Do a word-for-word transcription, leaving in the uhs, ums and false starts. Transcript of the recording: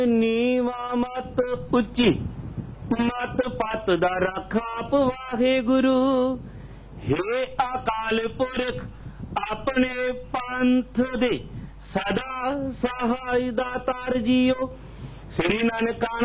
ਨੀਵਾ ਮਤ ਉੱਚੀ ਮਤ ਪਤ ਦਾ ਰਾਖਾ ਆਪ ਵਾਹਿਗੁਰੂ। हे ਅਕਾਲ ਪੁਰਖ ਆਪਣੇ ਪੰਥ ਦੇ ਸਦਾ ਸਹਾਇ ਦਾਤਾਰ ਜੀਓ। ਸ੍ਰੀ ਨਾਨਕ